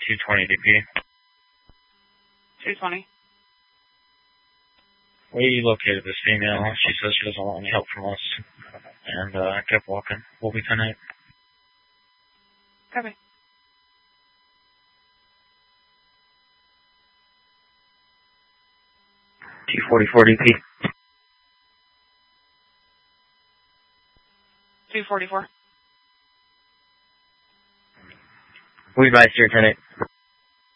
220 DP. 220. We located this female. She says she doesn't want any help from us. And kept walking. We'll be 10-8. Copy. T44 DP. 244. We'll be by here 10-8.